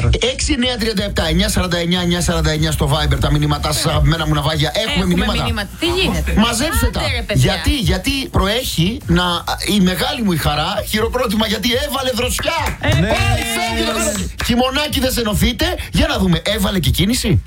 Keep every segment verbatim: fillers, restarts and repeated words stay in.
έξι εννιά τριάντα επτά εννιά σαράντα εννιά εννιά σαράντα εννιά στο Viber τα μηνύματά σας, αγαπημένα μου ναυάγια. Έχουμε, Έχουμε μηνύματα. μηνύματα. Τι γίνεται? Μαζέψτε τα. Γιατί, γιατί προέχει να, η μεγάλη μου η χαρά, χειροκρότημα γιατί έβαλε δροσιά. Ε, Πάει, ναι. φεύγει το καλοκαίρι. Χειμωνάκι δεν σε ενωθείτε. Για να δούμε, έβαλε και κίνηση.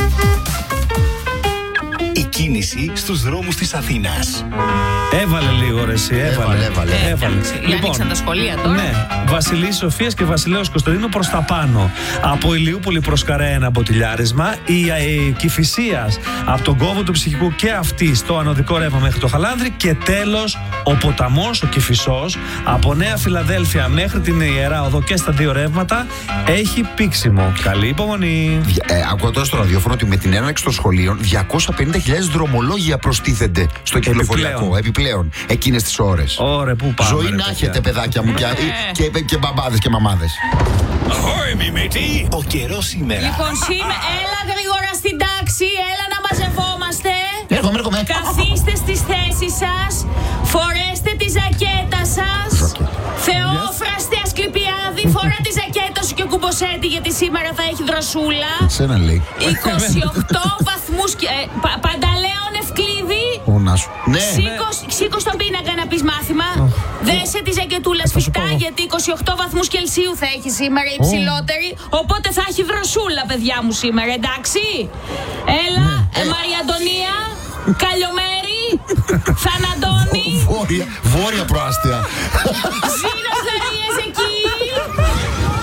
Η κίνηση στους δρόμους της Αθήνας. Έβαλε λίγο ρε εσύ, έβαλε. Έβαλε, Ε, έβαλε. εντάξει, ανοίξαν τα σχολεία τώρα. Ναι, Βασιλής Σοφίας και Βασιλέως Κωνσταντίνου προς τα πάνω. Από Ηλιούπολη προς Καρένα μποτιλιάρισμα. Η, η Κηφισίας από τον κόβο του Ψυχικού και αυτή στο ανωδικό ρεύμα μέχρι το Χαλάνδρη. Και τέλος ο ποταμός, ο Κηφισός, από Νέα Φιλαδέλφια μέχρι την Ιερά Οδό και στα δύο ρεύματα έχει πήξιμο. Καλή υπομονή. Ε, ακούω τώρα στο ραδιόφωνο ότι με την έναρξη των σχολείων διακόσιες πενήντα χιλιάδες δρομολόγια προστίθενται στο κυκλοφοριακό επιπλέον εκείνες τις ώρες. Ωραία, πού πάμε. Ζωή ρε, να παιδιά. έχετε, παιδάκια μου, και, και, και, και μπαμπάδες και μαμάδες. Ahoy, μη μύτη! Ο καιρός σήμερα. Λοιπόν, σήμερα, έλα γρήγορα στην τάξη, έλα να μαζευόμαστε. Έρχομαι, έρχομαι. Καθίστε στις θέσεις σας, φορέστε τη ζακέτα σας. Θεόφραστε Ασκληπιάδη, φορά τη ζακέτα σου και κουμποσέτη γιατί σήμερα θα έχει δροσούλα. Σένα λέει. είκοσι οκτώ βαθμούς και... Ε, πα, Πανταλέων Ευκλήδη. Ο να σου. Ναι. Σήκω στον πίνακα να πεις μάθημα. Δέσε τη ζακετούλα σφιχτά γιατί είκοσι οκτώ βαθμούς Κελσίου θα έχει σήμερα η ψηλότερη. Οπότε θα έχει δροσούλα, παιδιά μου, σήμερα, εντάξει. Έλα, ε, Μαρία Αντωνία, Καλλιομέρη, Θαναντώνη. Βόρεια, βόρεια προάστια. Ζήνος Δαρίες εκεί.